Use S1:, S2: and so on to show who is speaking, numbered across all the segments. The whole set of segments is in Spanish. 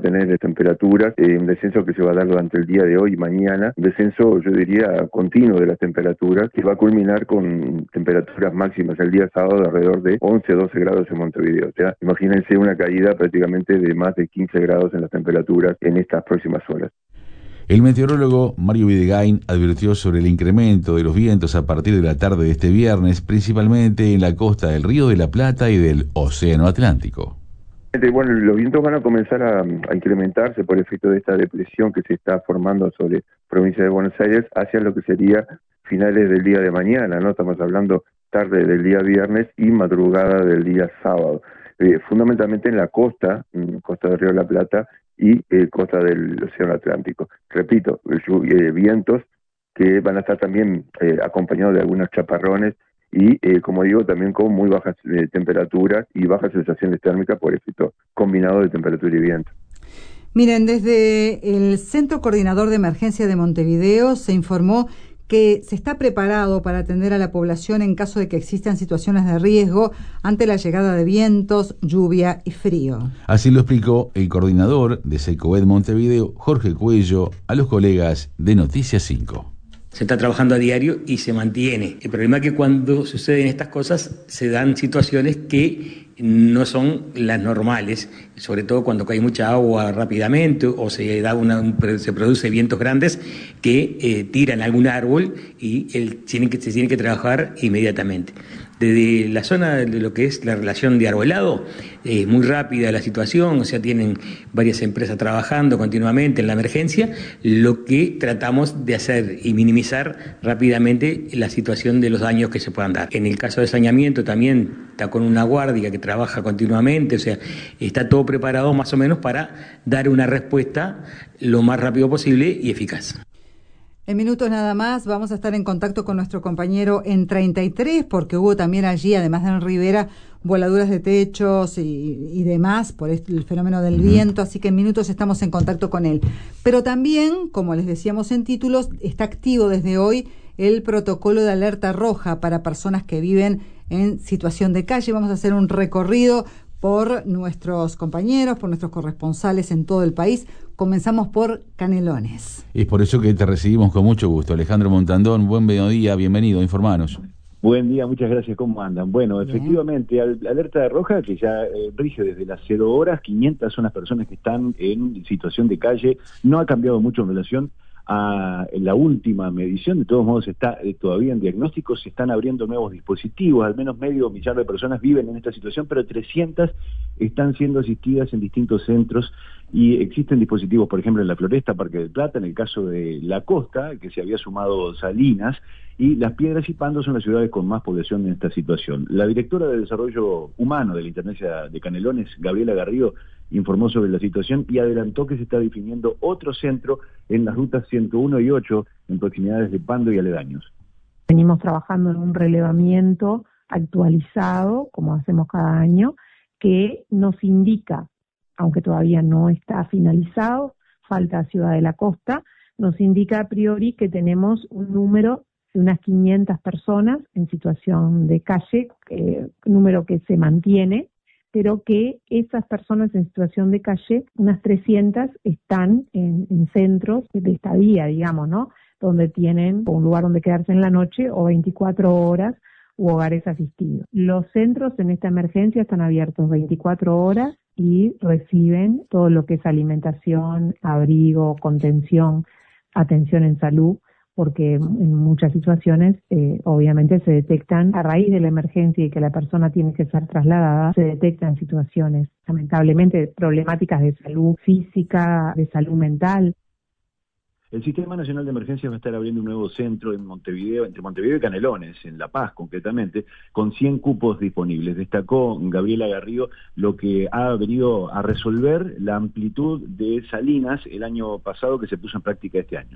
S1: tener temperaturas, un descenso que se va a dar durante el día de hoy y mañana, un descenso, yo diría, continuo de las temperaturas, que va a culminar con temperaturas máximas el día sábado de alrededor de 11 o 12 grados en Montevideo. O sea, imagínense una caída prácticamente de más de 15 grados en las temperaturas en estas próximas horas.
S2: El meteorólogo Mario Videgain advirtió sobre el incremento de los vientos a partir de la tarde de este viernes, principalmente en la costa del Río de la Plata y del Océano Atlántico.
S1: Bueno, los vientos van a comenzar a incrementarse por efecto de esta depresión que se está formando sobre provincia de Buenos Aires hacia lo que sería finales del día de mañana, ¿no? Estamos hablando tarde del día viernes y madrugada del día sábado. Fundamentalmente en la costa del Río de la Plata y costa del Océano Atlántico. Repito, vientos que van a estar también acompañados de algunos chaparrones y, como digo, también con muy bajas temperaturas y bajas sensaciones térmicas por efecto combinado de temperatura y viento.
S3: Miren, desde el Centro Coordinador de Emergencia de Montevideo se informó que se está preparado para atender a la población en caso de que existan situaciones de riesgo ante la llegada de vientos, lluvia y frío.
S2: Así lo explicó el coordinador de Secoed Montevideo, Jorge Cuello, a los colegas de Noticias 5.
S4: Se está trabajando a diario y se mantiene. El problema es que cuando suceden estas cosas se dan situaciones que no son las normales, sobre todo cuando cae mucha agua rápidamente o se produce vientos grandes que tiran algún árbol y se tiene que trabajar inmediatamente. Desde la zona de lo que es la relación de arbolado, es muy rápida la situación, o sea, tienen varias empresas trabajando continuamente en la emergencia, lo que tratamos de hacer y minimizar rápidamente la situación de los daños que se puedan dar. En el caso de saneamiento también está con una guardia que trabaja continuamente, o sea, está todo preparado más o menos para dar una respuesta lo más rápido posible y eficaz.
S3: En minutos nada más vamos a estar en contacto con nuestro compañero en 33, porque hubo también allí, además de en Rivera, voladuras de techos y demás por el fenómeno del viento, así que en minutos estamos en contacto con él. Pero también, como les decíamos en títulos, está activo desde hoy el protocolo de alerta roja para personas que viven en situación de calle. Vamos a hacer un recorrido por nuestros compañeros, por nuestros corresponsales en todo el país. Comenzamos por Canelones.
S2: Es por eso que te recibimos con mucho gusto. Alejandro Montandón, buen mediodía, bienvenido, informanos.
S5: Buen día, muchas gracias, ¿cómo andan? Bueno,
S3: Bien.
S5: Efectivamente, alerta de roja que ya rige desde las 0 horas, 500 son las personas que están en situación de calle, no ha cambiado mucho en relación a la última medición, de todos modos está todavía en diagnóstico, se están abriendo nuevos dispositivos, al menos 500.000 de personas viven en esta situación, pero 300 están siendo asistidas en distintos centros y existen dispositivos, por ejemplo, en la Floresta, Parque del Plata, en el caso de la costa, que se había sumado Salinas, y Las Piedras y Pando son las ciudades con más población en esta situación. La directora de Desarrollo Humano de la Intendencia de Canelones, Gabriela Garrido, informó sobre la situación y adelantó que se está definiendo otro centro en las rutas 101 y 8 en proximidades de Pando y aledaños.
S6: Venimos trabajando en un relevamiento actualizado, como hacemos cada año, que nos indica, aunque todavía no está finalizado, falta Ciudad de la Costa, nos indica a priori que tenemos un número de unas 500 personas en situación de calle, número que se mantiene, pero que esas personas en situación de calle, unas 300 están en centros de estadía, digamos, ¿no? Donde tienen un lugar donde quedarse en la noche o 24 horas u hogares asistidos. Los centros en esta emergencia están abiertos 24 horas y reciben todo lo que es alimentación, abrigo, contención, atención en salud, porque en muchas situaciones obviamente se detectan, a raíz de la emergencia y que la persona tiene que ser trasladada, se detectan situaciones lamentablemente problemáticas de salud física, de salud mental.
S5: El Sistema Nacional de Emergencias va a estar abriendo un nuevo centro en Montevideo, entre Montevideo y Canelones, en La Paz concretamente, con 100 cupos disponibles. Destacó Gabriela Garrido lo que ha venido a resolver la amplitud de Salinas el año pasado que se puso en práctica este año.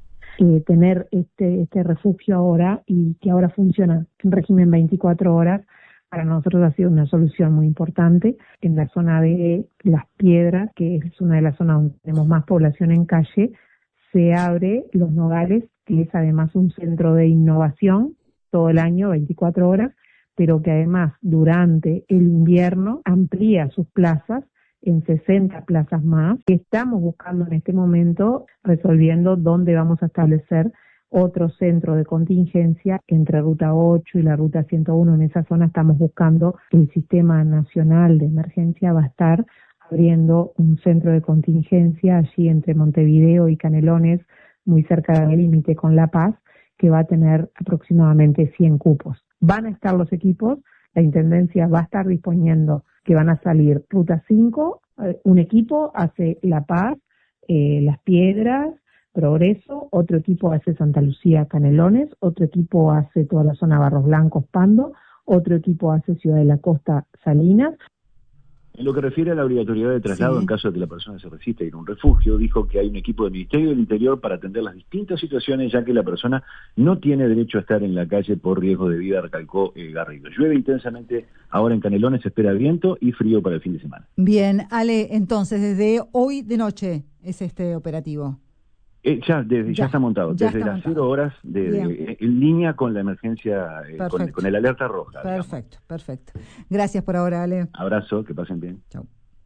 S6: Tener este refugio ahora y que ahora funciona en régimen 24 horas, para nosotros ha sido una solución muy importante. En la zona de Las Piedras, que es una de las zonas donde tenemos más población en calle, se abre Los Nogales, que es además un centro de innovación todo el año, 24 horas, pero que además durante el invierno amplía sus plazas en 60 plazas más. Estamos buscando en este momento, resolviendo dónde vamos a establecer otro centro de contingencia entre Ruta 8 y la Ruta 101. En esa zona estamos buscando, el Sistema Nacional de Emergencia va a estar abriendo un centro de contingencia allí entre Montevideo y Canelones, muy cerca del límite con La Paz, que va a tener aproximadamente 100 cupos. Van a estar los equipos, la Intendencia va a estar disponiendo que van a salir Ruta 5, un equipo hace La Paz, Las Piedras, Progreso, otro equipo hace Santa Lucía, Canelones, otro equipo hace toda la zona Barros Blancos, Pando, otro equipo hace Ciudad de la Costa, Salinas.
S5: En lo que refiere a la obligatoriedad de traslado en caso de que la persona se resista a ir a un refugio, dijo que hay un equipo del Ministerio del Interior para atender las distintas situaciones, ya que la persona no tiene derecho a estar en la calle por riesgo de vida, recalcó Garrido. Llueve intensamente ahora en Canelones, se espera viento y frío para el fin de semana.
S3: Bien, Ale, entonces desde hoy de noche es este operativo.
S5: Ya está montado, desde las 0 horas en línea con la emergencia, con el alerta roja.
S3: Perfecto, perfecto. Gracias por ahora, Ale.
S5: Abrazo, que pasen bien.
S3: Chau.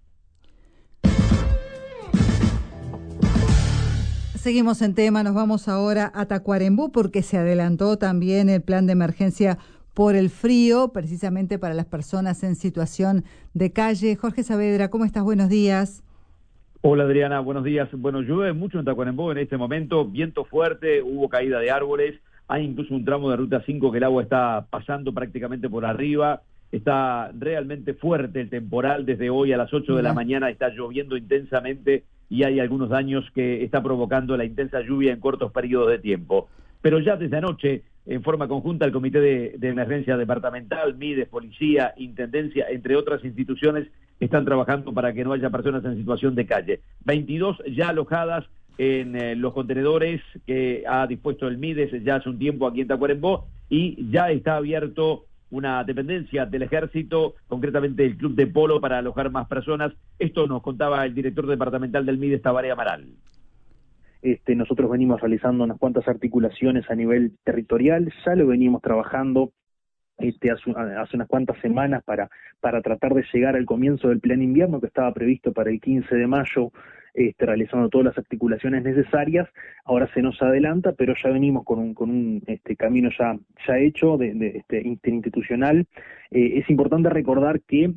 S3: Seguimos en tema, nos vamos ahora a Tacuarembó porque se adelantó también el plan de emergencia por el frío, precisamente para las personas en situación de calle. Jorge Saavedra, ¿cómo estás? Buenos días.
S7: Hola Adriana, buenos días. Bueno, llueve mucho en Tacuarembó en este momento, viento fuerte, hubo caída de árboles, hay incluso un tramo de Ruta 5 que el agua está pasando prácticamente por arriba, está realmente fuerte el temporal, desde hoy a las 8 de la mañana está lloviendo intensamente y hay algunos daños que está provocando la intensa lluvia en cortos periodos de tiempo. Pero ya desde anoche, en forma conjunta, el Comité de Emergencia Departamental, MIDES, Policía, Intendencia, entre otras instituciones, están trabajando para que no haya personas en situación de calle. 22 ya alojadas en los contenedores que ha dispuesto el MIDES ya hace un tiempo aquí en Tacuarembó, y ya está abierto una dependencia del Ejército, concretamente el Club de Polo, para alojar más personas. Esto nos contaba el director departamental del MIDES, Tabaré Amaral.
S8: Nosotros venimos realizando unas cuantas articulaciones a nivel territorial, ya lo venimos trabajando hace unas cuantas semanas para tratar de llegar al comienzo del plan invierno que estaba previsto para el 15 de mayo, realizando todas las articulaciones necesarias. Ahora se nos adelanta, pero ya venimos con un camino ya hecho interinstitucional. Es importante recordar que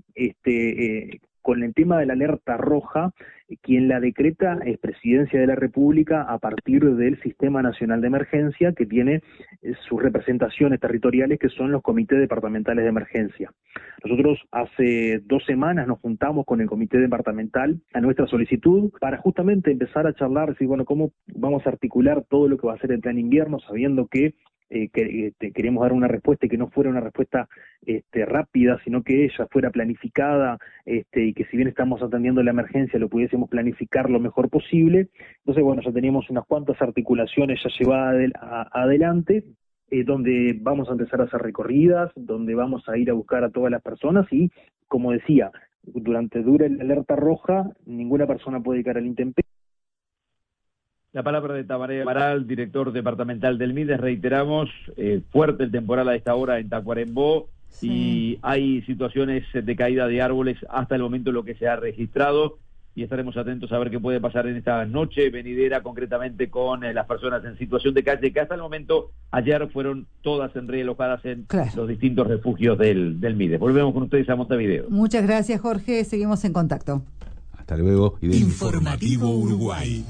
S8: con el tema de la alerta roja, quien la decreta es Presidencia de la República a partir del Sistema Nacional de Emergencia, que tiene sus representaciones territoriales, que son los comités departamentales de emergencia. Nosotros hace 2 semanas nos juntamos con el comité departamental a nuestra solicitud para justamente empezar a charlar, decir, bueno, cómo vamos a articular todo lo que va a ser el plan invierno, sabiendo que queremos dar una respuesta y que no fuera una respuesta rápida, sino que ella fuera planificada, y que si bien estamos atendiendo la emergencia lo pudiésemos planificar lo mejor posible. Entonces, bueno, ya teníamos unas cuantas articulaciones ya llevadas adelante, donde vamos a empezar a hacer recorridas, donde vamos a ir a buscar a todas las personas y, como decía, dura la alerta roja, ninguna persona puede caer al intemperie.
S7: La palabra de Tabaré Amaral, director departamental del MIDES. Reiteramos, fuerte el temporal a esta hora en Tacuarembó, y hay situaciones de caída de árboles hasta el momento lo que se ha registrado, y estaremos atentos a ver qué puede pasar en esta noche venidera, concretamente con las personas en situación de calle, que hasta el momento, ayer fueron todas realojadas en los distintos refugios del MIDES. Volvemos con ustedes a Montevideo.
S3: Muchas gracias, Jorge, seguimos en contacto.
S2: Hasta luego.
S9: Informativo Uruguay.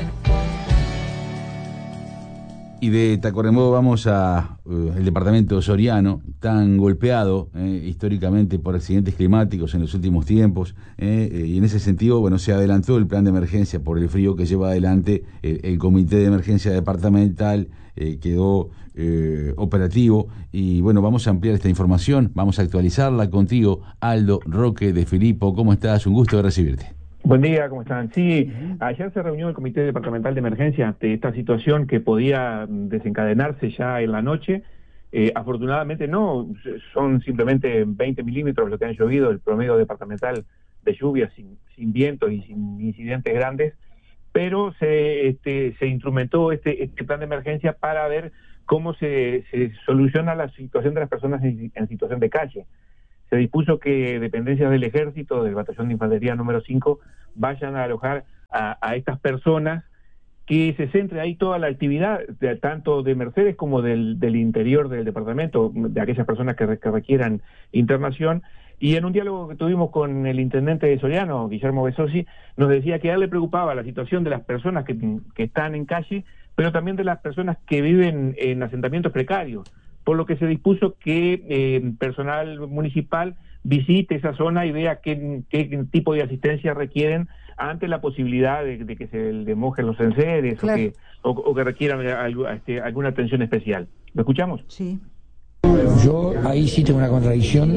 S2: Y de Tacuarembó vamos a el departamento soriano, tan golpeado históricamente por accidentes climáticos en los últimos tiempos, y en ese sentido, bueno, se adelantó el plan de emergencia por el frío que lleva adelante el comité de emergencia departamental, quedó operativo, y bueno, vamos a ampliar esta información, vamos a actualizarla contigo, Aldo Roque de Filipo. ¿Cómo estás? Un gusto de recibirte.
S10: Buen día, ¿cómo están? Sí, ayer se reunió el Comité Departamental de Emergencia ante esta situación que podía desencadenarse ya en la noche. Afortunadamente no, son simplemente 20 milímetros lo que han llovido, el promedio departamental de lluvia, sin vientos y sin incidentes grandes, pero se instrumentó este plan de emergencia para ver cómo se soluciona la situación de las personas en situación de calle. se dispuso que dependencias del Ejército, del Batallón de Infantería número 5, vayan a alojar a estas personas, que se centre ahí toda la actividad, tanto de Mercedes como del interior del departamento, de aquellas personas que requieran internación. Y en un diálogo que tuvimos con el intendente de Soriano, Guillermo Besosi, nos decía que a él le preocupaba la situación de las personas que están en calle, pero también de las personas que viven en asentamientos precarios, por lo que se dispuso que personal municipal visite esa zona y vea qué tipo de asistencia requieren ante la posibilidad de que se les mojen los enseres, claro, o que requieran alguna atención especial. ¿Lo escuchamos?
S3: Sí.
S11: Yo ahí sí tengo una contradicción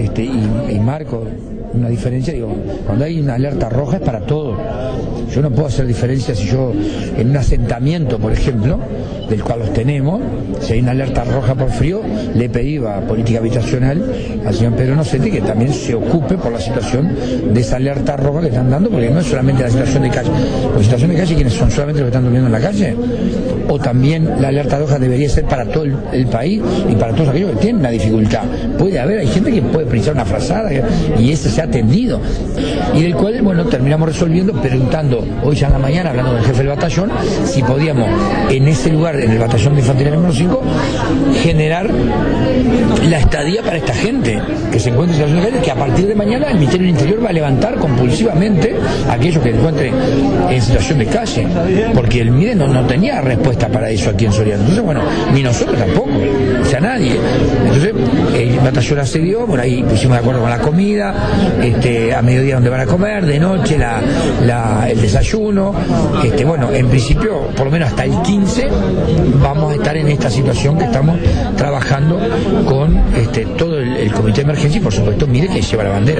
S11: y marco una diferencia. Digo, cuando hay una alerta roja es para todo. Yo no puedo hacer diferencia si yo en un asentamiento, por ejemplo, del cual los tenemos, si hay una alerta roja por frío, le pedí a política habitacional al señor Pedro Nocete que también se ocupe por la situación de esa alerta roja que están dando, porque no es solamente la situación de calle. La situación de calle, ¿quiénes son? ¿Solamente los que están durmiendo en la calle? ¿O también la alerta roja debería ser para todo el país y para todos aquellos que tienen una dificultad? Puede haber, hay gente que puede precisar una frazada y ese se ha atendido. Y del cual, bueno, terminamos resolviendo, preguntando hoy ya en la mañana, hablando con el jefe del batallón, si podíamos en ese lugar, en el batallón de infantería número 5, generar la estadía para esta gente que se encuentra en situación de calle, que a partir de mañana el Ministerio del Interior va a levantar compulsivamente a aquellos que se encuentren en situación de calle, porque el MIDE no tenía respuesta para eso aquí en Soriano. Entonces, bueno, ni nosotros tampoco, o sea, nadie. Entonces, el batallón accedió, por ahí pusimos de acuerdo con la comida, a mediodía donde van a comer, de noche el desayuno, bueno, en principio, por lo menos hasta el 15, vamos a estar en esta situación que estamos trabajando con todo el comité de emergencia y, por supuesto, MIDE, que lleva la bandera.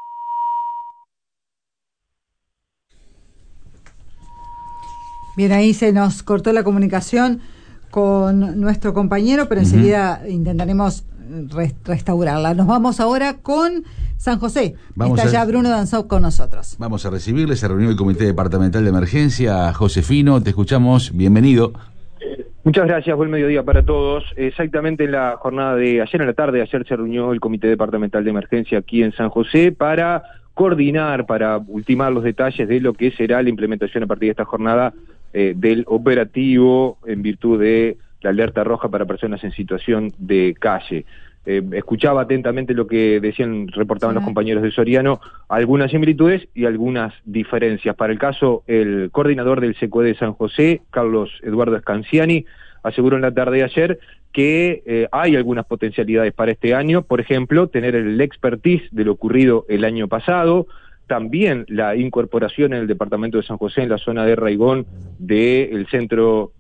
S3: Bien, ahí se nos cortó la comunicación con nuestro compañero, pero enseguida intentaremos restaurarla. Nos vamos ahora con San José. Está ya Bruno Danzau con nosotros.
S2: Vamos a recibirle. Se reunió el Comité Departamental de Emergencia. Josefino, te escuchamos. Bienvenido.
S12: Muchas gracias, buen mediodía para todos. Exactamente en la jornada de ayer, en la tarde de ayer, se reunió el Comité Departamental de Emergencia aquí en San José para coordinar, para ultimar los detalles de lo que será la implementación a partir de esta jornada del operativo en virtud de la alerta roja para personas en situación de calle. Escuchaba atentamente lo que reportaban los compañeros de Soriano, algunas similitudes y algunas diferencias. Para el caso, el coordinador del CECOE de San José, Carlos Eduardo Escanciani, aseguró en la tarde de ayer que hay algunas potencialidades para este año, por ejemplo, tener el expertise de lo ocurrido el año pasado, también la incorporación en el departamento de San José, en la zona de Raigón, del centro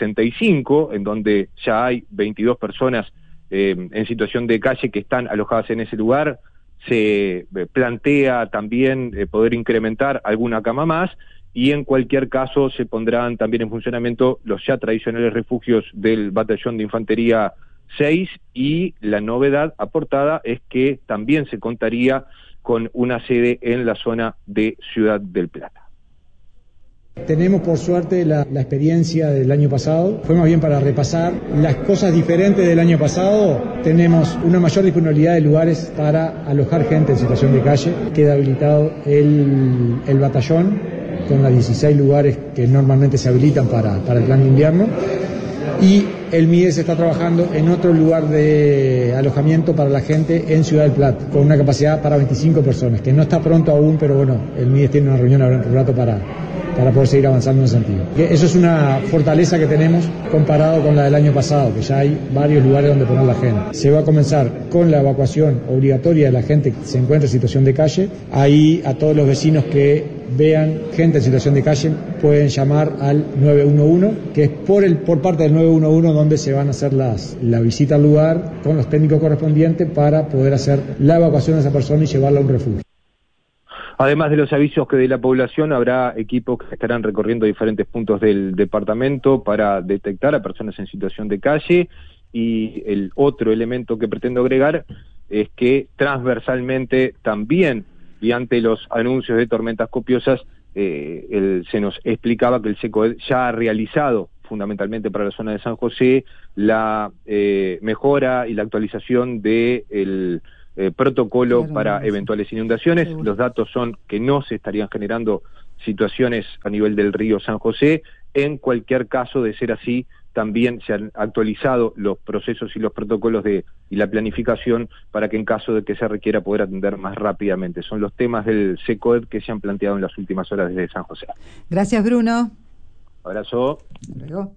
S12: 365, en donde ya hay 22 personas en situación de calle que están alojadas en ese lugar. Se plantea también poder incrementar alguna cama más, y en cualquier caso se pondrán también en funcionamiento los ya tradicionales refugios del Batallón de Infantería 6, y la novedad aportada es que también se contaría con una sede en la zona de Ciudad del Plata.
S13: Tenemos por suerte la experiencia del año pasado, fue más bien para repasar las cosas diferentes del año pasado. Tenemos una mayor disponibilidad de lugares para alojar gente en situación de calle, queda habilitado el batallón con los 16 lugares que normalmente se habilitan para el plan de invierno, y el MIDE se está trabajando en otro lugar de alojamiento para la gente en Ciudad del Plata, con una capacidad para 25 personas, que no está pronto aún, pero bueno, el MIDE tiene una reunión ahora en un rato para poder seguir avanzando en ese sentido. Eso es una fortaleza que tenemos comparado con la del año pasado, que ya hay varios lugares donde poner la gente. Se va a comenzar con la evacuación obligatoria de la gente que se encuentra en situación de calle. Ahí a todos los vecinos que vean gente en situación de calle pueden llamar al 911, que es por parte del 911 donde se van a hacer la visita al lugar con los técnicos correspondientes para poder hacer la evacuación de esa persona y llevarla a un refugio.
S12: Además de los avisos que de la población, habrá equipos que estarán recorriendo diferentes puntos del departamento para detectar a personas en situación de calle, y el otro elemento que pretendo agregar es que transversalmente también, y ante los anuncios de tormentas copiosas, se nos explicaba que el CECOE ya ha realizado, fundamentalmente para la zona de San José, la mejora y la actualización de protocolo para eventuales inundaciones. Los datos son que no se estarían generando situaciones a nivel del río San José. En cualquier caso, de ser así, también se han actualizado los procesos y los protocolos y la planificación para que en caso de que se requiera poder atender más rápidamente. Son los temas del SECOED que se han planteado en las últimas horas desde San José.
S3: Gracias, Bruno.
S12: Abrazo.
S3: Luego.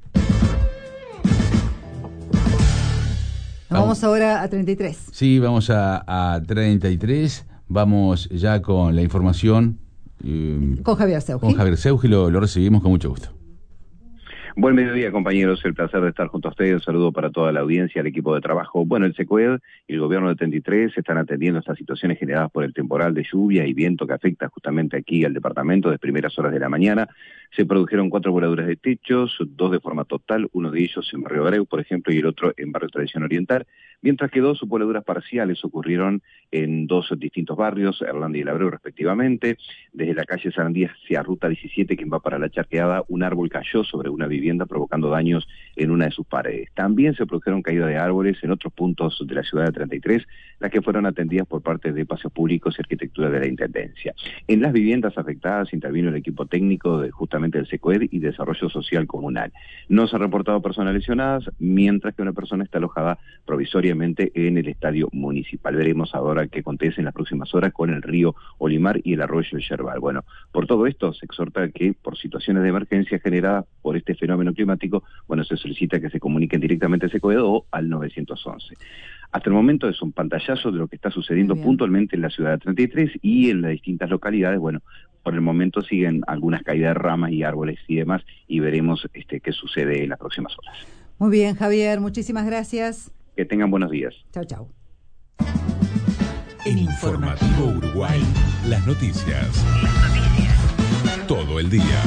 S3: Vamos ahora a 33.
S2: Sí, vamos a 33. Vamos ya con la información.
S3: Con Javier Seugi.
S2: Con Javier Seugi lo recibimos con mucho gusto.
S14: Buen mediodía, compañeros. El placer de estar junto a ustedes. Un saludo para toda la audiencia, al equipo de trabajo. Bueno, el SECOED y el gobierno de 33 están atendiendo estas situaciones generadas por el temporal de lluvia y viento que afecta justamente aquí al departamento desde primeras horas de la mañana. Se produjeron 4 voladuras de techos, 2 de forma total, uno de ellos en Barrio Abreu, por ejemplo, y el otro en Barrio Tradición Oriental, mientras que 2 voladuras parciales ocurrieron en 2 distintos barrios, Hernández y el Abreu respectivamente. Desde la calle Sarandí hacia Ruta 17, que va para la Charqueada, un árbol cayó sobre una vivienda provocando daños en una de sus paredes. También se produjeron caídas de árboles en otros puntos de la ciudad de 33, las que fueron atendidas por parte de Espacios Públicos y Arquitectura de la Intendencia. En las viviendas afectadas intervino el equipo técnico de justamente del SECOED y Desarrollo Social Comunal. No se han reportado personas lesionadas, mientras que una persona está alojada provisoriamente en el estadio municipal. Veremos ahora qué acontece en las próximas horas con el río Olimar y el arroyo Yerbal. Bueno, por todo esto se exhorta que por situaciones de emergencia generadas por este fenómeno climático, bueno, se solicita que se comuniquen directamente al SECOED o al 911. Hasta el momento es un pantallazo de lo que está sucediendo puntualmente en la ciudad de 33 y en las distintas localidades. Bueno, por el momento siguen algunas caídas de ramas y árboles y demás, y veremos qué sucede en las próximas horas.
S3: Muy bien, Javier, muchísimas gracias.
S14: Que tengan buenos días.
S3: Chao, chao.
S9: En Informativo Uruguay, las noticias. Todo el día.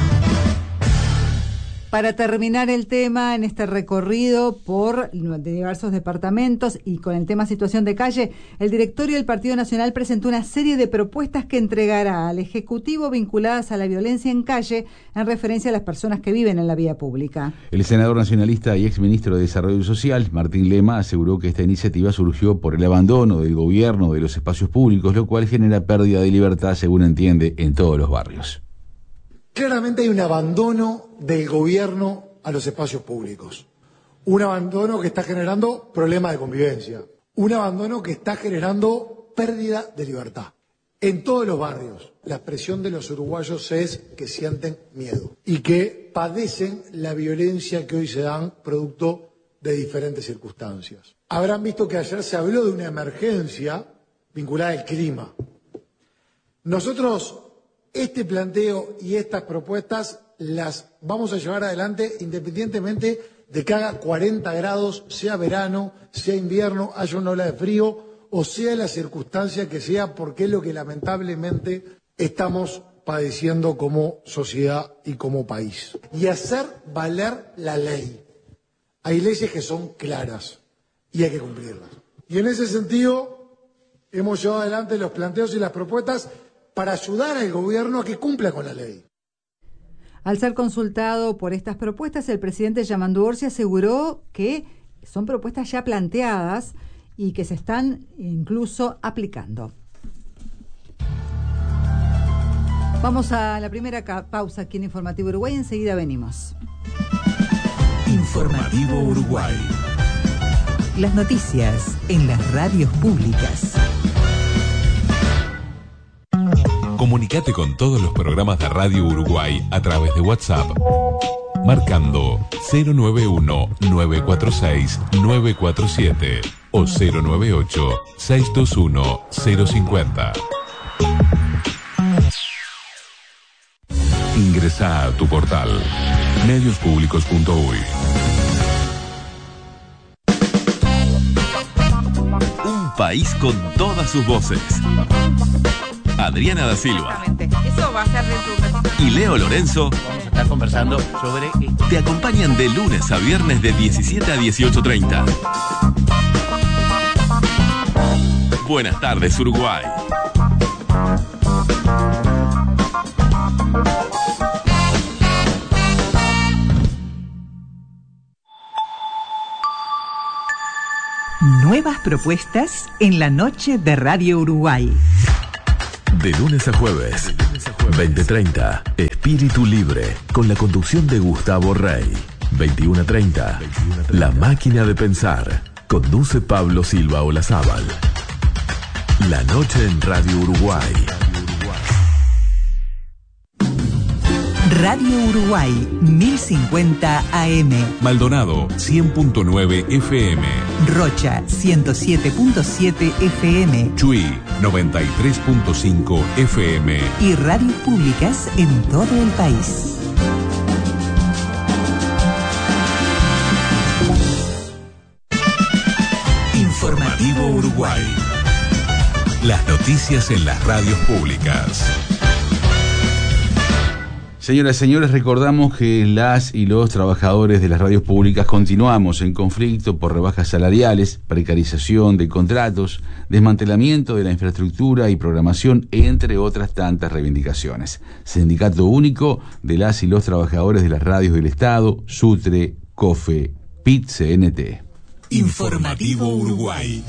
S3: Para terminar el tema en este recorrido por diversos departamentos y con el tema situación de calle, el directorio del Partido Nacional presentó una serie de propuestas que entregará al Ejecutivo vinculadas a la violencia en calle en referencia a las personas que viven en la vía pública.
S2: El senador nacionalista y exministro de Desarrollo Social, Martín Lema, aseguró que esta iniciativa surgió por el abandono del gobierno de los espacios públicos, lo cual genera pérdida de libertad, según entiende, en todos los barrios.
S15: Claramente hay un abandono del gobierno a los espacios públicos, un abandono que está generando problemas de convivencia, un abandono que está generando pérdida de libertad. En todos los barrios, la expresión de los uruguayos es que sienten miedo y que padecen la violencia que hoy se dan producto de diferentes circunstancias. Habrán visto que ayer se habló de una emergencia vinculada al clima. Nosotros este planteo y estas propuestas las vamos a llevar adelante independientemente de que haga 40 grados, sea verano, sea invierno, haya una ola de frío o sea la circunstancia que sea, porque es lo que lamentablemente estamos padeciendo como sociedad y como país. Y hacer valer la ley. Hay leyes que son claras y hay que cumplirlas. Y en ese sentido hemos llevado adelante los planteos y las propuestas para ayudar al gobierno a que cumpla con la ley.
S3: Al ser consultado por estas propuestas, el presidente Yamandu Orsi aseguró que son propuestas ya planteadas y que se están incluso aplicando. Vamos a la primera pausa aquí en Informativo Uruguay, enseguida venimos.
S9: Informativo Uruguay.
S16: Las noticias en las radios públicas.
S9: Comunicate con todos los programas de Radio Uruguay a través de WhatsApp, marcando 091-946-947 o 098-621-050. Ingresá a tu portal mediospublicos.uy.
S17: Un país con todas sus voces. Adriana da Silva.
S18: Eso va a ser dentro de un ratito.
S17: Y Leo Lorenzo.
S19: Vamos a estar conversando sobre esto.
S17: Te acompañan de lunes a viernes de 17 a 18:30. Buenas tardes, Uruguay.
S16: Nuevas propuestas en la noche de Radio Uruguay.
S17: De lunes a jueves, 20:30, Espíritu Libre, con la conducción de Gustavo Rey. 21:30, La Máquina de Pensar, conduce Pablo Silva Olazábal. La noche en Radio Uruguay.
S16: Radio Uruguay, 1050 AM.
S9: Maldonado, 100.9 FM.
S16: Rocha, 107.7 FM.
S9: Chuy, 93.5 FM.
S16: Y radios públicas en todo el país.
S9: Informativo Uruguay. Las noticias en las radios públicas.
S2: Señoras y señores, recordamos que las y los trabajadores de las radios públicas continuamos en conflicto por rebajas salariales, precarización de contratos, desmantelamiento de la infraestructura y programación, entre otras tantas reivindicaciones. Sindicato Único de las y los trabajadores de las radios del Estado, SUTRE, COFE, PIT-CNT.
S9: Informativo Uruguay.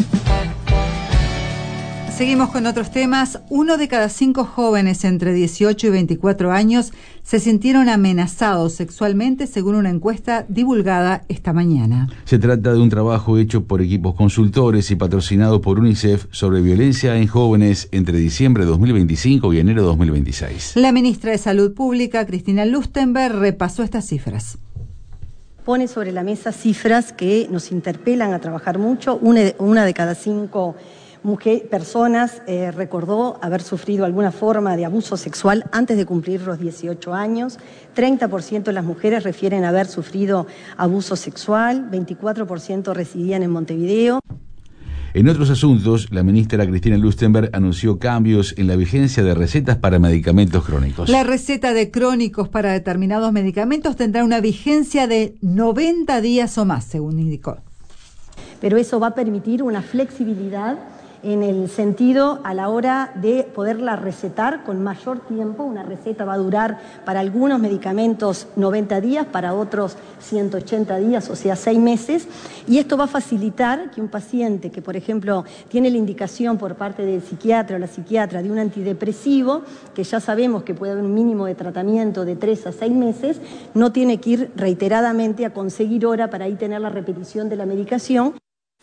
S3: Seguimos con otros temas. 1 de cada 5 jóvenes entre 18 y 24 años se sintieron amenazados sexualmente, según una encuesta divulgada esta mañana.
S2: Se trata de un trabajo hecho por equipos consultores y patrocinado por UNICEF sobre violencia en jóvenes entre diciembre de 2025 y enero de 2026.
S3: La ministra de Salud Pública, Cristina Lustenberg, repasó estas cifras.
S20: Pone sobre la mesa cifras que nos interpelan a trabajar mucho. Una de cada 5 personas recordó haber sufrido alguna forma de abuso sexual antes de cumplir los 18 años. 30% de las mujeres refieren haber sufrido abuso sexual. 24% residían en Montevideo.
S2: En otros asuntos, la ministra Cristina Lustenberg anunció cambios en la vigencia de recetas para medicamentos crónicos.
S3: La receta de crónicos para determinados medicamentos tendrá una vigencia de 90 días o más, según indicó.
S20: Pero eso va a permitir una flexibilidad en el sentido a la hora de poderla recetar con mayor tiempo. Una receta va a durar para algunos medicamentos 90 días, para otros 180 días, o sea, 6 meses. Y esto va a facilitar que un paciente que, por ejemplo, tiene la indicación por parte del psiquiatra o la psiquiatra de un antidepresivo, que ya sabemos que puede haber un mínimo de tratamiento de 3 a 6 meses, no tiene que ir reiteradamente a conseguir hora para ahí tener la repetición de la medicación.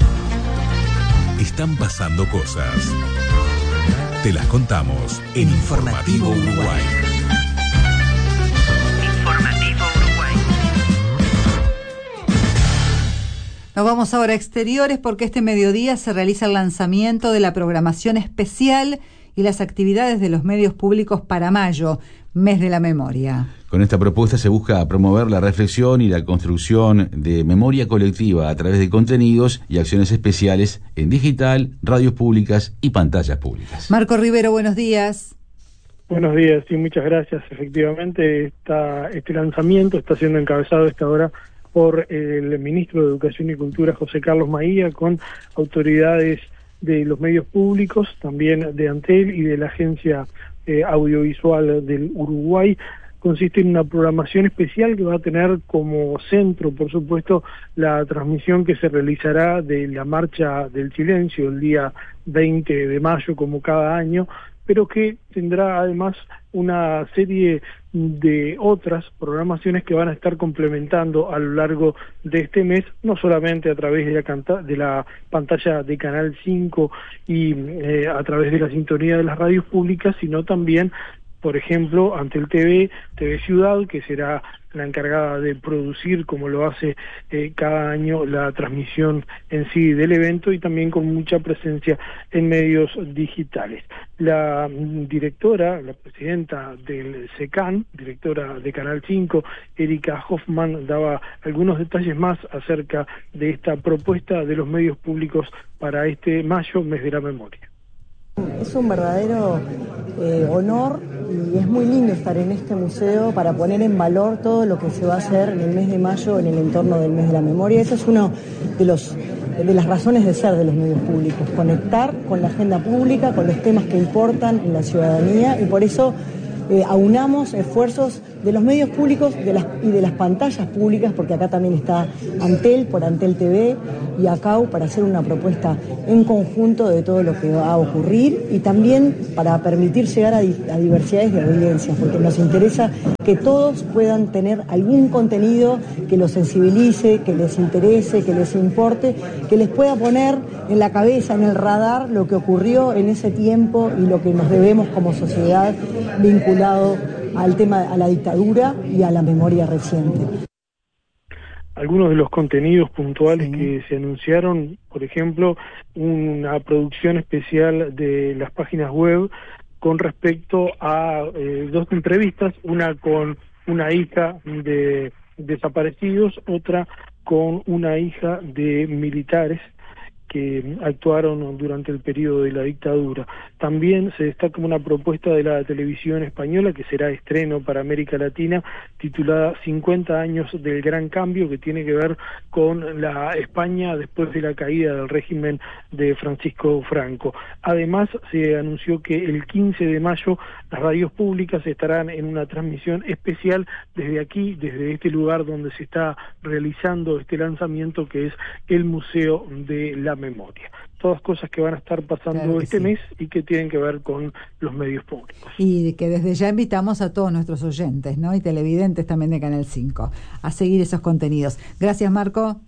S9: Están pasando cosas. Te las contamos en Informativo Uruguay.
S16: Informativo Uruguay.
S3: Nos vamos ahora a exteriores porque este mediodía se realiza el lanzamiento de la programación especial y las actividades de los medios públicos para mayo, mes de la memoria.
S2: Con esta propuesta se busca promover la reflexión y la construcción de memoria colectiva a través de contenidos y acciones especiales en digital, radios públicas y pantallas públicas.
S3: Marco Rivero, buenos días.
S21: Buenos días, sí, muchas gracias. Efectivamente, este lanzamiento está siendo encabezado a esta hora por el ministro de Educación y Cultura, José Carlos Maía, con autoridades de los medios públicos, también de Antel y de la Agencia Audiovisual del Uruguay. Consiste en una programación especial que va a tener como centro, por supuesto, la transmisión que se realizará de la Marcha del Silencio el día 20 de mayo, como cada año, pero que tendrá además una serie de otras programaciones que van a estar complementando a lo largo de este mes, no solamente a través de la pantalla de Canal 5 y a través de la sintonía de las radios públicas, sino también, por ejemplo, ante el TV Ciudad, que será la encargada de producir, como lo hace cada año, la transmisión en sí del evento, y también con mucha presencia en medios digitales. La directora, la presidenta del SECAN, directora de Canal 5, Erika Hoffman, daba algunos detalles más acerca de esta propuesta de los medios públicos para este mayo, mes de la memoria.
S22: Es un verdadero honor y es muy lindo estar en este museo para poner en valor todo lo que se va a hacer en el mes de mayo en el entorno del mes de la memoria. Eso es uno de las razones de ser de los medios públicos, conectar con la agenda pública, con los temas que importan en la ciudadanía, y por eso aunamos esfuerzos de los medios públicos y de las pantallas públicas, porque acá también está Antel, por Antel TV, y ACAU, para hacer una propuesta en conjunto de todo lo que va a ocurrir, y también para permitir llegar a diversidades de audiencias, porque nos interesa que todos puedan tener algún contenido que los sensibilice, que les interese, que les importe, que les pueda poner en la cabeza, en el radar, lo que ocurrió en ese tiempo y lo que nos debemos como sociedad vinculado al tema, a la dictadura y a la memoria reciente.
S21: Algunos de los contenidos puntuales que se anunciaron, por ejemplo, una producción especial de las páginas web con respecto a 2 entrevistas, una con una hija de desaparecidos, otra con una hija de militares que actuaron durante el periodo de la dictadura. También se destaca una propuesta de la televisión española que será estreno para América Latina, titulada 50 años del Gran Cambio, que tiene que ver con la España después de la caída del régimen de Francisco Franco. Además, se anunció que el 15 de mayo las radios públicas estarán en una transmisión especial desde aquí, desde este lugar donde se está realizando este lanzamiento, que es el Museo de la Memoria. Todas cosas que van a estar pasando este mes y que tienen que ver con los medios públicos.
S3: Y que desde ya invitamos a todos nuestros oyentes, ¿no? Y televidentes también de Canal 5 a seguir esos contenidos. Gracias, Marco.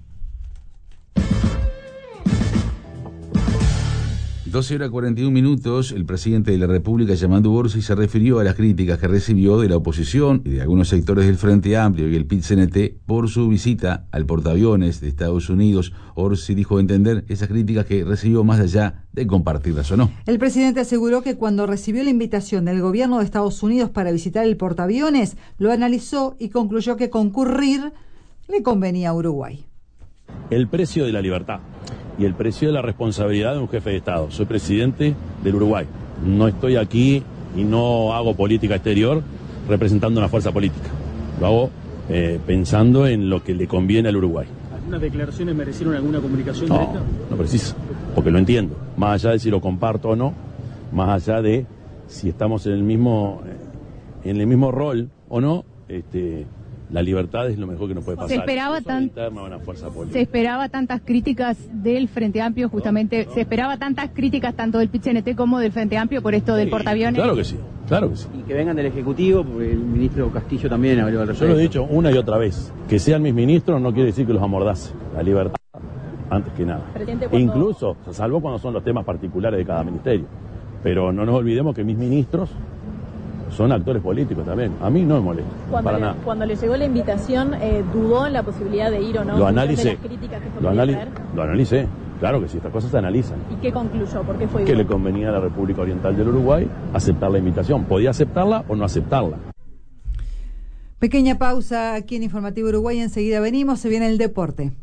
S2: 12:41, el presidente de la República, Yamandú Orsi, se refirió a las críticas que recibió de la oposición y de algunos sectores del Frente Amplio y el PIT-CNT por su visita al portaaviones de Estados Unidos. Orsi dijo entender esas críticas que recibió más allá de compartirlas o no.
S3: El presidente aseguró que cuando recibió la invitación del gobierno de Estados Unidos para visitar el portaaviones, lo analizó y concluyó que concurrir le convenía a Uruguay.
S1: El precio de la libertad y el precio de la responsabilidad de un jefe de Estado. Soy presidente del Uruguay. No estoy aquí y no hago política exterior representando una fuerza política. Lo hago pensando en lo que le conviene al Uruguay.
S4: ¿Algunas declaraciones merecieron alguna comunicación directa?
S1: No precisa, porque lo entiendo. Más allá de si lo comparto o no, más allá de si estamos en el mismo rol o no, la libertad es lo mejor que nos puede pasar.
S23: Se esperaba tantas críticas del Frente Amplio, justamente, se esperaba tantas críticas tanto del PIT-CNT como del Frente Amplio por esto del portaaviones.
S1: Claro que sí, claro que sí.
S24: Y que vengan del Ejecutivo, porque el ministro Castillo también habló al respecto.
S1: Yo lo he dicho una y otra vez, que sean mis ministros no quiere decir que los amordace. La libertad, antes que nada. Incluso, salvo cuando son los temas particulares de cada ministerio. Pero no nos olvidemos que mis ministros son actores políticos también. A mí no me molesta, para nada.
S23: Cuando le llegó la invitación, ¿dudó en la posibilidad de ir o no?
S1: Lo analicé. Lo analicé. Claro que sí, estas cosas se analizan.
S23: ¿Y qué concluyó? ¿Por qué fue
S1: que le convenía a la República Oriental del Uruguay aceptar la invitación. Podía aceptarla o no aceptarla.
S3: Pequeña pausa aquí en Informativo Uruguay. Enseguida venimos. Se viene el deporte.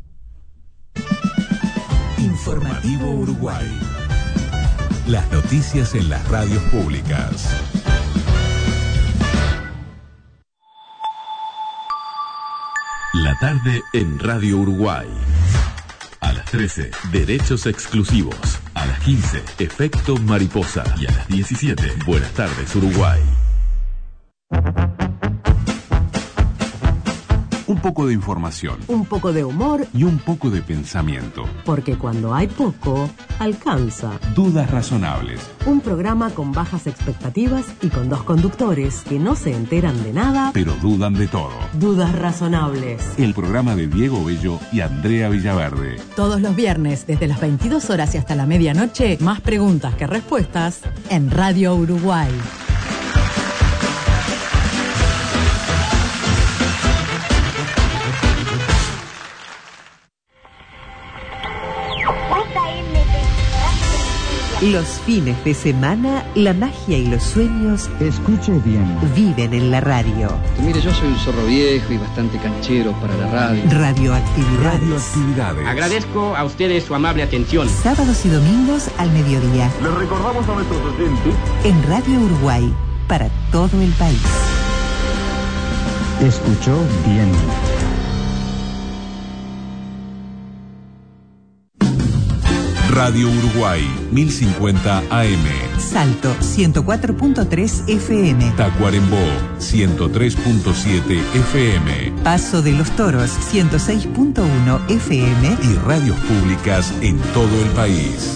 S9: Informativo Uruguay. Las noticias en las radios públicas. La tarde en Radio Uruguay. A las 13, Derechos Exclusivos. A las 15, Efecto Mariposa. Y a las 17, Buenas tardes Uruguay. Un poco de información.
S25: Un poco de humor.
S9: Y un poco de pensamiento.
S25: Porque cuando hay poco, alcanza.
S9: Dudas razonables.
S25: Un programa con bajas expectativas y con 2 conductores que no se enteran de nada,
S9: pero dudan de todo.
S25: Dudas razonables.
S9: El programa de Diego Bello y Andrea Villaverde.
S25: Todos los viernes, desde las 22 horas y hasta la medianoche, más preguntas que respuestas en Radio Uruguay.
S16: Los fines de semana, la magia y los sueños,
S26: escuche bien,
S16: viven en la radio.
S26: Mire, yo soy un zorro viejo y bastante canchero para la radio.
S16: Radioactividades.
S26: Agradezco a ustedes su amable atención.
S16: Sábados y domingos al mediodía.
S26: Les recordamos a nuestros oyentes
S16: en Radio Uruguay, para todo el país.
S26: Escuchó bien.
S9: Radio Uruguay, 1050 AM.
S16: Salto, 104.3 FM.
S9: Tacuarembó, 103.7 FM.
S16: Paso de los Toros, 106.1 FM.
S9: Y radios públicas en todo el país.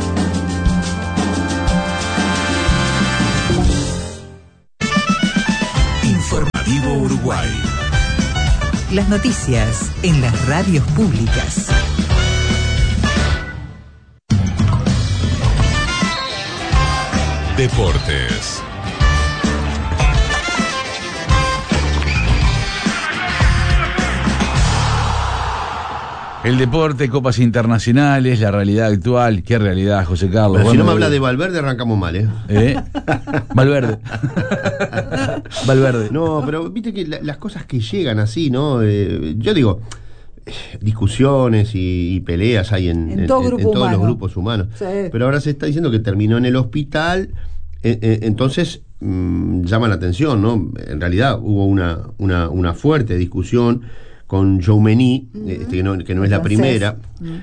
S9: Informativo Uruguay.
S16: Las noticias en las radios públicas.
S9: Deportes.
S2: El deporte, copas internacionales, la realidad actual. ¿Qué realidad, José Carlos?
S5: Pero si no me habla de Valverde, arrancamos mal,
S2: Valverde. Valverde.
S5: No, pero viste que las cosas que llegan así, ¿no? Yo digo, discusiones y peleas hay en todos los grupos humanos. Sí. Pero ahora se está diciendo que terminó en el hospital, entonces llama la atención, ¿no? En realidad hubo una fuerte discusión con Tchouaméni, que no es la primera,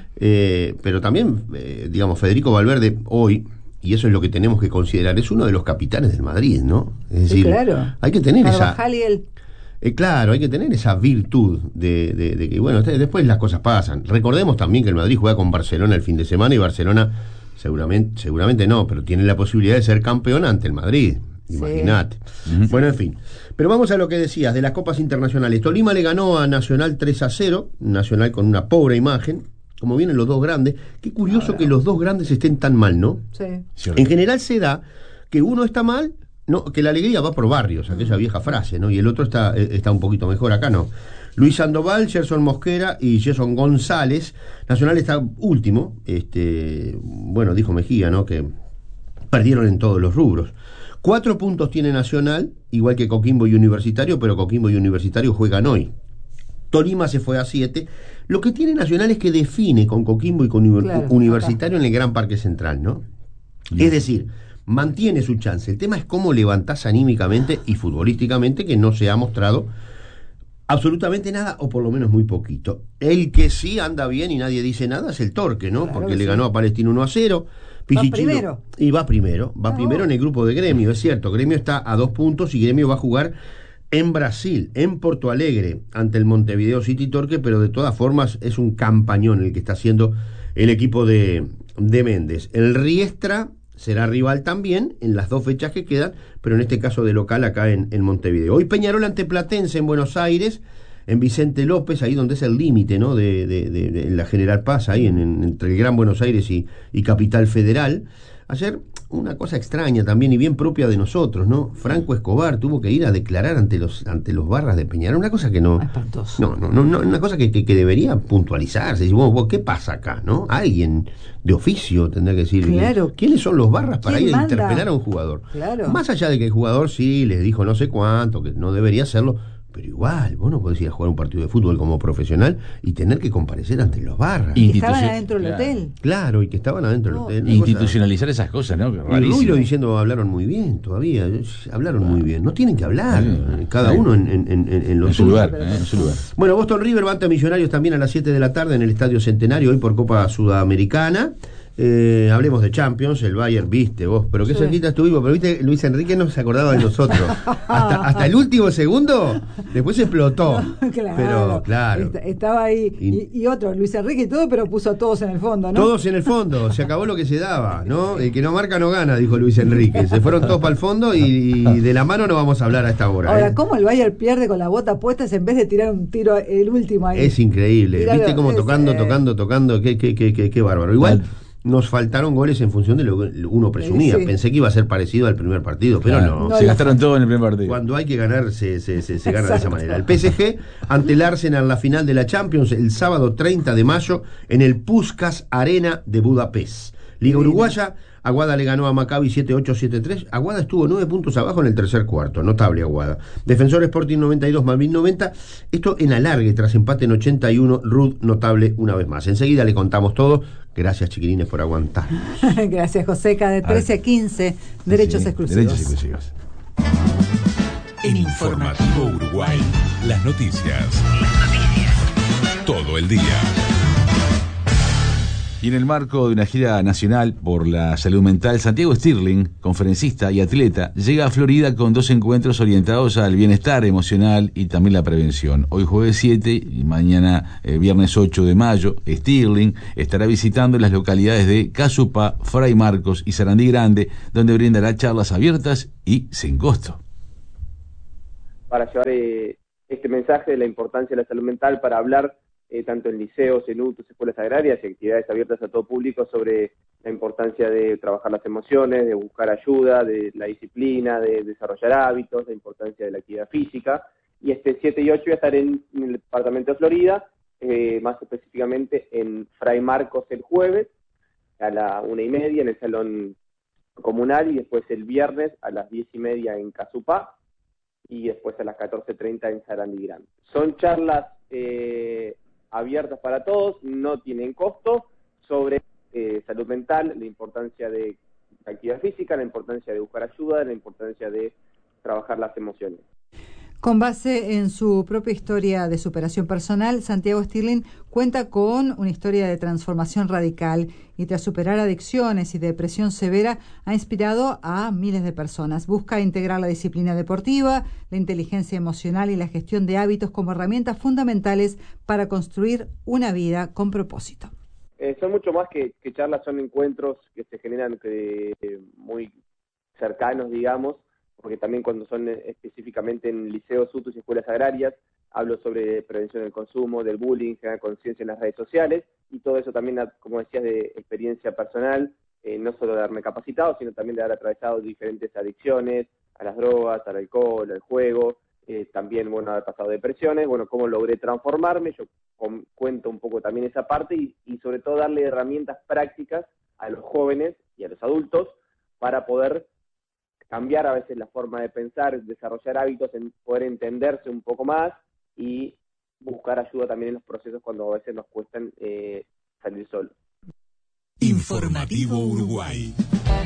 S5: pero también, digamos, Federico Valverde hoy, y eso es lo que tenemos que considerar, es uno de los capitanes del Madrid, ¿no? Es decir,
S3: claro.
S5: Hay que tener
S3: Carvajal y él.
S5: Claro, hay que tener esa virtud de que, bueno, después las cosas pasan. Recordemos también que el Madrid juega con Barcelona el fin de semana y Barcelona seguramente no, pero tiene la posibilidad de ser campeón ante el Madrid. Imagínate. Sí. Bueno, en fin. Pero vamos a lo que decías de las copas internacionales. Tolima le ganó a Nacional 3-0, Nacional con una pobre imagen, como vienen los dos grandes. Qué curioso que los dos grandes estén tan mal, ¿no?
S3: Sí.
S5: En general se da que uno está mal, no, que la alegría va por barrios, aquella vieja frase, ¿no? Y el otro está un poquito mejor, acá no. Luis Sandoval, Gerson Mosquera y Gerson González. Nacional está último, bueno, dijo Mejía, ¿no? Que perdieron en todos los rubros. 4 puntos tiene Nacional, igual que Coquimbo y Universitario, pero Coquimbo y Universitario juegan hoy. Tolima se fue a 7. Lo que tiene Nacional es que define con Coquimbo y con Universitario en el Gran Parque Central, ¿no? Es decir, mantiene su chance. El tema es cómo levantás anímicamente y futbolísticamente, que no se ha mostrado absolutamente nada, o por lo menos muy poquito. El que sí anda bien y nadie dice nada es el Torque, ¿no? Claro, porque le ganó a Palestino 1-0.
S3: Primero.
S5: Y va primero en el grupo de Gremio, es cierto. Gremio está a 2 puntos y Gremio va a jugar en Brasil, en Porto Alegre, ante el Montevideo City Torque, pero de todas formas es un campañón el que está haciendo el equipo de Méndez. El Riestra será rival también en las 2 fechas que quedan, pero en este caso de local acá en Montevideo. Hoy Peñarol ante Platense en Buenos Aires, en Vicente López, ahí donde es el límite, ¿no? de la General Paz, ahí entre el Gran Buenos Aires y Capital Federal. Ayer una cosa extraña también y bien propia de nosotros, ¿no? Franco Escobar tuvo que ir a declarar ante los barras de Peñarol, una cosa que no, una cosa que debería puntualizarse. Vos, ¿qué pasa acá, no? Alguien de oficio tendrá que decir,
S3: claro,
S5: ¿quiénes son los barras para ir a interpelar a un jugador?
S3: Claro.
S5: Más allá de que el jugador sí les dijo no sé cuánto, que no debería hacerlo, pero igual, vos no podés ir a jugar un partido de fútbol como profesional y tener que comparecer ante los barras.
S3: Y que estaban adentro del hotel.
S5: Claro, y que estaban adentro del hotel.
S2: Institucionalizar esas cosas, ¿no?
S5: Ruilo diciendo hablaron muy bien todavía. Hablaron muy bien. No tienen que hablar. Cada uno en
S2: su lugar. En su lugar.
S5: Bueno, Boston River va ante Millonarios también a las 7 de la tarde en el Estadio Centenario, hoy por Copa Sudamericana. Hablemos de Champions, el Bayern, viste vos, pero qué cerquita estuvimos, pero viste, Luis Enrique no se acordaba de nosotros. hasta el último segundo, después explotó.
S3: Claro,
S5: pero claro.
S3: Estaba ahí, y otro, Luis Enrique y todo, pero puso a todos en el fondo, ¿no?
S5: Todos en el fondo, se acabó lo que se daba, ¿no? El que no marca no gana, dijo Luis Enrique. Se fueron todos para el fondo y de la mano no vamos a hablar a esta hora.
S3: Ahora, ¿cómo el Bayern pierde con la bota puesta en vez de tirar un tiro el último ahí?
S5: Es increíble, viste cómo tocando, qué bárbaro. Igual nos faltaron goles en función de lo que uno presumía. Sí. Pensé que iba a ser parecido al primer partido, pero no.
S2: Se gastaron todo en el primer partido.
S5: Cuando hay que ganar, se gana de esa manera. El PSG ante el Arsenal en la final de la Champions el sábado 30 de mayo en el Puskás Arena de Budapest. Liga Uruguaya, Aguada le ganó a Maccabi 7-8, 7-3. Aguada estuvo 9 puntos abajo en el tercer cuarto. Notable Aguada. Defensor Sporting 92, Malvin 90. Esto en alargue tras empate en 81. Rud notable una vez más. Enseguida le contamos todo. Gracias, chiquilines, por aguantar.
S3: Gracias, Joseca. De 13 a 15, derechos exclusivos.
S2: Derechos exclusivos.
S9: En Informativo Uruguay, las noticias. Todo el día.
S2: Y en el marco de una gira nacional por la salud mental, Santiago Stirling, conferencista y atleta, llega a Florida con 2 encuentros orientados al bienestar emocional y también la prevención. Hoy jueves 7 y mañana viernes 8 de mayo, Stirling estará visitando las localidades de Casupá, Fray Marcos y Sarandí Grande, donde brindará charlas abiertas y sin costo.
S6: Para llevar este mensaje de la importancia de la salud mental, para hablar tanto en liceos, en UTUS, escuelas agrarias y actividades abiertas a todo público sobre la importancia de trabajar las emociones, de buscar ayuda, de la disciplina, de desarrollar hábitos, la importancia de la actividad física. Y este 7 y 8 voy a estar en el departamento de Florida, más específicamente en Fray Marcos el jueves a la 1:30 en el salón comunal, y después el viernes a las 10:30 en Casupá, y después a las 14:30 en Sarandí Grande. Son charlas abiertas para todos, no tienen costo, sobre salud mental, la importancia de la actividad física, la importancia de buscar ayuda, la importancia de trabajar las emociones.
S3: Con base en su propia historia de superación personal, Santiago Stirling cuenta con una historia de transformación radical y tras superar adicciones y depresión severa ha inspirado a miles de personas. Busca integrar la disciplina deportiva, la inteligencia emocional y la gestión de hábitos como herramientas fundamentales para construir una vida con propósito.
S6: Son mucho más que charlas, son encuentros que se generan muy cercanos, digamos, porque también cuando son específicamente en liceos, UTUS y escuelas agrarias, hablo sobre prevención del consumo, del bullying, generar conciencia en las redes sociales, y todo eso también, como decías, de experiencia personal, no solo de haberme capacitado, sino también de haber atravesado diferentes adicciones, a las drogas, al alcohol, al juego, también, haber pasado depresiones, cómo logré transformarme. Yo cuento un poco también esa parte y sobre todo darle herramientas prácticas a los jóvenes y a los adultos para poder cambiar a veces la forma de pensar, desarrollar hábitos, en poder entenderse un poco más y buscar ayuda también en los procesos cuando a veces nos cuestan salir solos.
S17: Informativo Uruguay.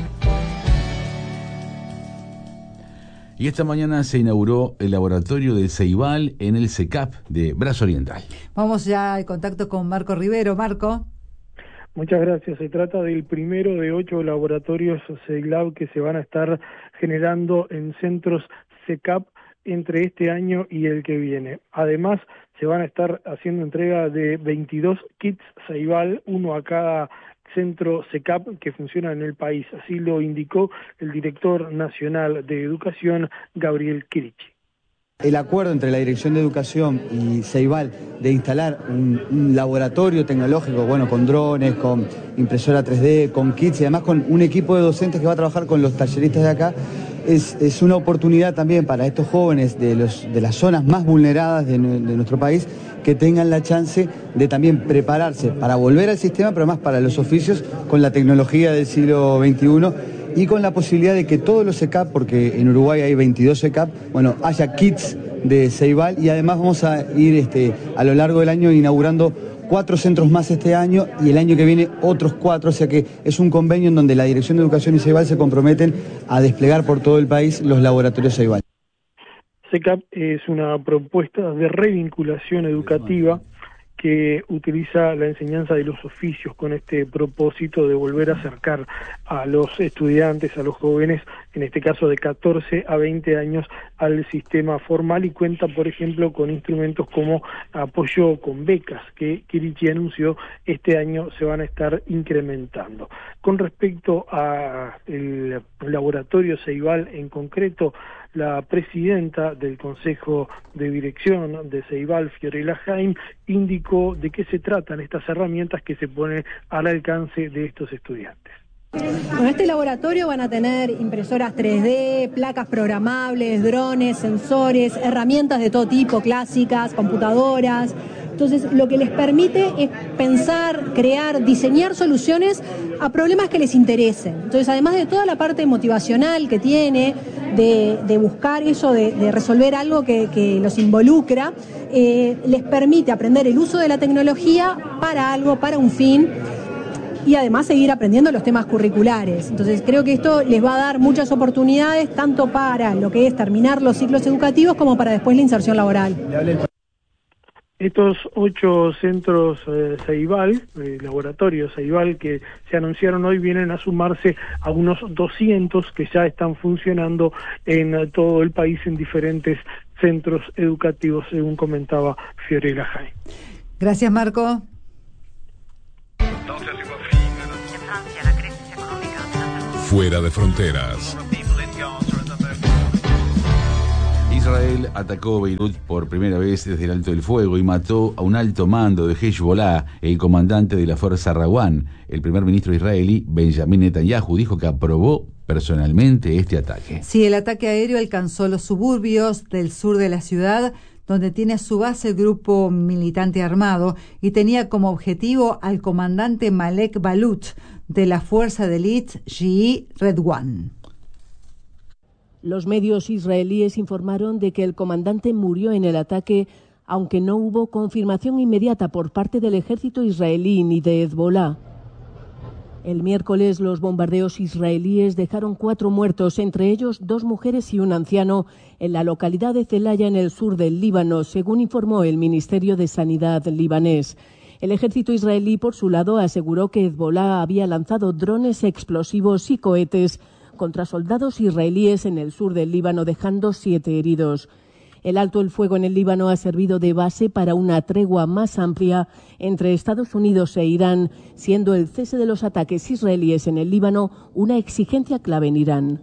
S2: Y esta mañana se inauguró el laboratorio de Ceibal en el CECAP de Brazo Oriental.
S3: Vamos ya al contacto con Marco Rivero. Marco.
S21: Muchas gracias. Se trata del primero de 8 laboratorios CEILAB que se van a estar generando en centros CECAP entre este año y el que viene. Además, se van a estar haciendo entrega de 22 kits Ceibal, uno a cada centro CECAP que funciona en el país. Así lo indicó el director nacional de Educación, Gabriel Kirichi.
S7: El acuerdo entre la Dirección de Educación y Ceibal de instalar un laboratorio tecnológico, con drones, con impresora 3D, con kits y además con un equipo de docentes que va a trabajar con los talleristas de acá, es una oportunidad también para estos jóvenes de las zonas más vulneradas de nuestro país que tengan la chance de también prepararse para volver al sistema, pero además para los oficios con la tecnología del siglo XXI. Y con la posibilidad de que todos los CECAP, porque en Uruguay hay 22 CECAP, haya kits de Ceibal, y además vamos a ir a lo largo del año inaugurando 4 centros más este año y el año que viene otros 4, o sea que es un convenio en donde la Dirección de Educación y Ceibal se comprometen a desplegar por todo el país los laboratorios Ceibal.
S21: CECAP es una propuesta de revinculación educativa que utiliza la enseñanza de los oficios con este propósito de volver a acercar a los estudiantes, a los jóvenes, en este caso de 14 a 20 años, al sistema formal, y cuenta, por ejemplo, con instrumentos como apoyo con becas, que Kirichi anunció este año se van a estar incrementando. Con respecto al laboratorio Ceibal en concreto, la presidenta del Consejo de Dirección de Ceibal, Fiorella Jaime, indicó de qué se tratan estas herramientas que se ponen al alcance de estos estudiantes.
S8: Este laboratorio van a tener impresoras 3D, placas programables, drones, sensores, herramientas de todo tipo, clásicas, computadoras. Entonces, lo que les permite es pensar, crear, diseñar soluciones a problemas que les interesen. Entonces, además de toda la parte motivacional que tiene, de buscar eso, de resolver algo que los involucra, les permite aprender el uso de la tecnología para algo, para un fin, y además seguir aprendiendo los temas curriculares. Entonces creo que esto les va a dar muchas oportunidades, tanto para lo que es terminar los ciclos educativos como para después la inserción laboral.
S21: Estos 8 centros Ceibal, laboratorios Ceibal, que se anunciaron hoy, vienen a sumarse a unos 200 que ya están funcionando en todo el país en diferentes centros educativos, según comentaba Fiorella Jai.
S3: Gracias, Marco.
S9: Fuera de fronteras.
S2: Israel atacó Beirut por primera vez desde el alto del fuego y mató a un alto mando de Hezbollah, el comandante de la fuerza Rawan. El primer ministro israelí, Benjamin Netanyahu, dijo que aprobó personalmente este ataque.
S3: Sí, el ataque aéreo alcanzó los suburbios del sur de la ciudad, donde tiene su base el grupo militante armado, y tenía como objetivo al comandante Malek Balut de la fuerza de élite Yi'i Redwan.
S10: Los medios israelíes informaron de que el comandante murió en el ataque, aunque no hubo confirmación inmediata por parte del ejército israelí ni de Hezbollah. El miércoles los bombardeos israelíes dejaron 4 muertos, entre ellos 2 mujeres y un anciano, en la localidad de Zelaya, en el sur del Líbano, según informó el Ministerio de Sanidad libanés. El ejército israelí, por su lado, aseguró que Hezbollah había lanzado drones explosivos y cohetes contra soldados israelíes en el sur del Líbano, dejando 7 heridos. El alto el fuego en el Líbano ha servido de base para una tregua más amplia entre Estados Unidos e Irán, siendo el cese de los ataques israelíes en el Líbano una exigencia clave en Irán.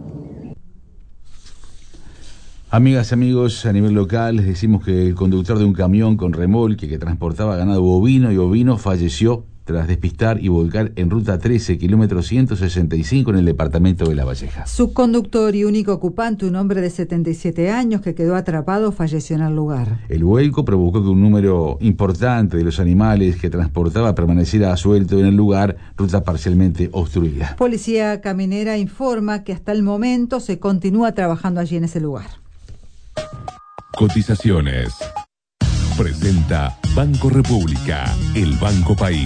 S2: Amigas y amigos, a nivel local les decimos que el conductor de un camión con remolque que transportaba ganado bovino y ovino falleció tras despistar y volcar en ruta 13, kilómetro 165 en el departamento de La Valleja.
S3: Su conductor y único ocupante, un hombre de 77 años que quedó atrapado, falleció en el lugar.
S2: El vuelco provocó que un número importante de los animales que transportaba permaneciera suelto en el lugar, ruta parcialmente obstruida.
S3: Policía Caminera informa que hasta el momento se continúa trabajando allí en ese lugar.
S9: Cotizaciones. Presenta Banco República, el Banco País.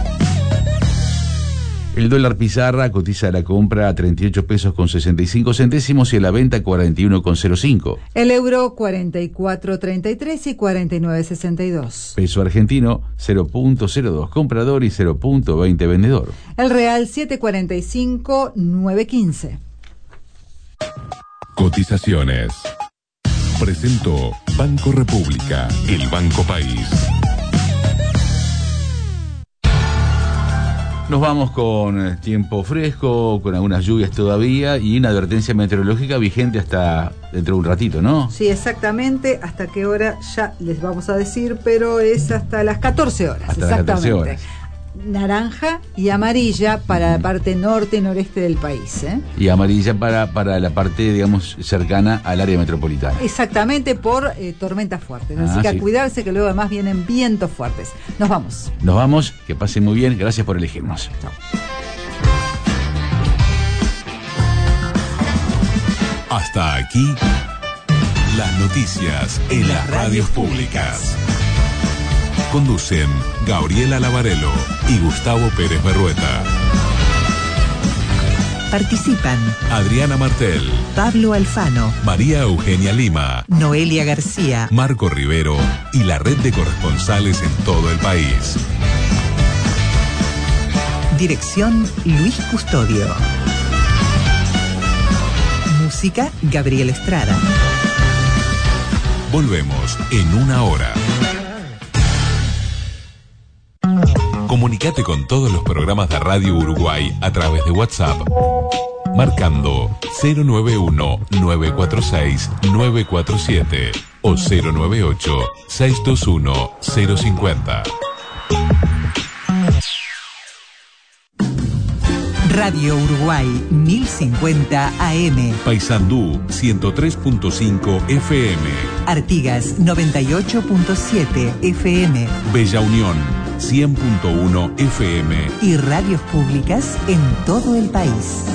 S2: El dólar pizarra cotiza a la compra a 38 pesos con 65 centésimos y a la venta 41,05.
S3: El euro 44,33 y 49,62.
S2: Peso argentino 0.02 comprador y 0.20 vendedor.
S3: El real 7.45, 9.15.
S9: Cotizaciones. Presentó Banco República, el Banco País.
S2: Nos vamos con tiempo fresco, con algunas lluvias todavía y una advertencia meteorológica vigente hasta dentro de un ratito, ¿no?
S3: Sí, exactamente. ¿Hasta qué hora? Ya les vamos a decir, pero es hasta las 14 horas.
S2: Hasta
S3: exactamente.
S2: las 14 horas.
S3: Naranja y amarilla para la parte norte y noreste del país, ¿eh?
S2: Y amarilla para la parte, digamos, cercana al área metropolitana.
S3: Exactamente, por tormentas fuertes. Así que a cuidarse, que luego además vienen vientos fuertes. Nos vamos.
S2: Nos vamos, que pasen muy bien. Gracias por elegirnos.
S3: Chao.
S9: Hasta aquí, las noticias en las radios públicas. Conducen Gabriela Lavarello y Gustavo Pérez Berrueta.
S16: Participan
S9: Adriana Martel,
S16: Pablo Alfano,
S9: María Eugenia Lima,
S16: Noelia García,
S9: Marco Rivero y la red de corresponsales en todo el país.
S16: Dirección Luis Custodio. Música Gabriel Estrada.
S9: Volvemos en una hora. Comunicate con todos los programas de Radio Uruguay a través de WhatsApp, marcando 091-946-947 o 098-621-050.
S16: Radio Uruguay 1050 AM.
S9: Paysandú 103.5 FM.
S16: Artigas 98.7 FM.
S9: Bella Unión 100.1 FM.
S16: Y radios públicas en todo el país.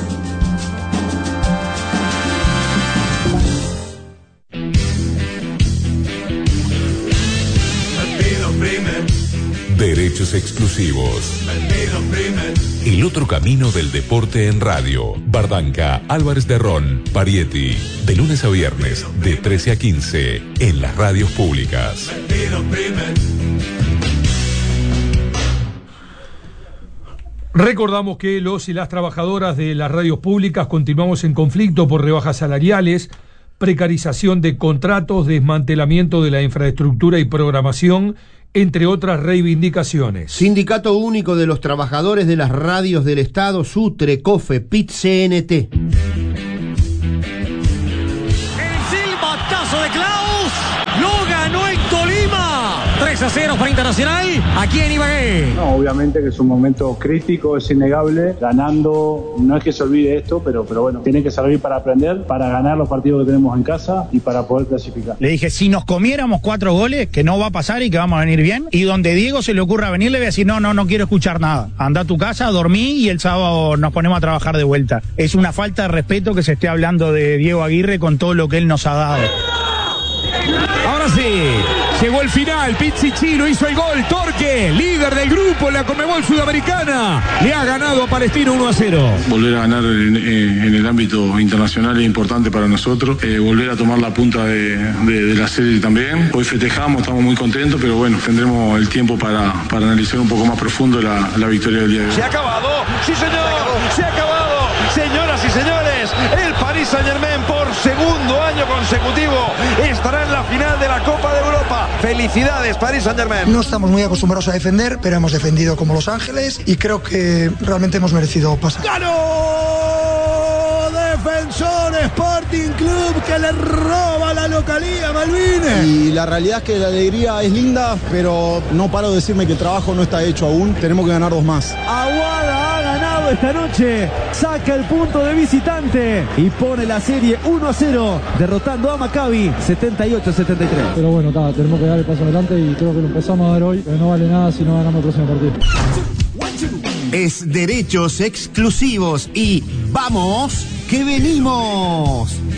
S17: Derechos exclusivos. El otro camino del deporte en radio. Bardanca, Álvarez de Ron, Parietti. De lunes a viernes, de 13 a 15, en las radios públicas.
S11: Recordamos que los y las trabajadoras de las radios públicas continuamos en conflicto por rebajas salariales, precarización de contratos, desmantelamiento de la infraestructura y programación, entre otras reivindicaciones.
S5: Sindicato Único de los Trabajadores de las Radios del Estado, SUTRE, COFE, PIT-CNT.
S12: El silbatazo de Klaus lo ganó en Tolima. 3-0 para Internacional, aquí en Ibagué.
S13: No, obviamente que es un momento crítico, es innegable. Ganando, no es que se olvide esto, pero bueno, tiene que servir para aprender, para ganar los partidos que tenemos en casa y para poder clasificar.
S14: Le dije, si nos comiéramos 4 goles, que no va a pasar y que vamos a venir bien. Y donde Diego se le ocurra venir, le voy a decir, no quiero escuchar nada. Anda a tu casa, dormí y el sábado nos ponemos a trabajar de vuelta. Es una falta de respeto que se esté hablando de Diego Aguirre con todo lo que él nos ha dado.
S15: Ahora sí, llegó el final, Pichichi hizo el gol, Torque, líder del grupo en la Conmebol Sudamericana, le ha ganado a Palestino 1-0.
S18: Volver a ganar en el ámbito internacional es importante para nosotros, volver a tomar la punta de la serie también. Hoy festejamos, estamos muy contentos, pero bueno, tendremos el tiempo para analizar un poco más profundo la victoria del día de hoy.
S27: Se ha acabado, sí señor, se ha acabado, señoras y señores, el Paris Saint-Germain por segundo año consecutivo estará en la final de la Copa de Europa. Felicidades, Paris Saint-Germain.
S28: No estamos muy acostumbrados a defender, pero hemos defendido como Los Ángeles y creo que realmente hemos merecido pasar.
S29: ¡Ganó! Defensor Sporting Club, que le roba la localía, Malvines.
S30: Y la realidad es que la alegría es linda, pero no paro de decirme que el trabajo no está hecho aún. Tenemos que ganar 2 más.
S29: Aguada ha ganado esta noche, saca el punto de visitante y pone la serie 1-0, derrotando a Maccabi 78-73.
S31: Pero bueno, tenemos que dar el paso adelante y creo que lo empezamos a dar hoy, pero no vale nada si no ganamos el próximo partido.
S32: Es Derechos Exclusivos y ¡vamos que venimos!